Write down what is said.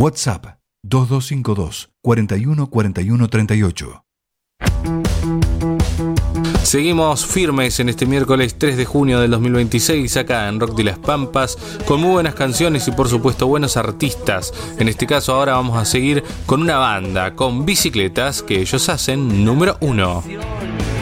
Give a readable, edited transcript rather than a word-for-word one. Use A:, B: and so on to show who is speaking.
A: WhatsApp 2252 41 41 38.
B: Seguimos firmes en este miércoles 3 de junio del 2026 acá en Rock de las Pampas con muy buenas canciones y por supuesto buenos artistas. En este caso ahora vamos a seguir con una banda, con Bicicletas, que ellos hacen número 1.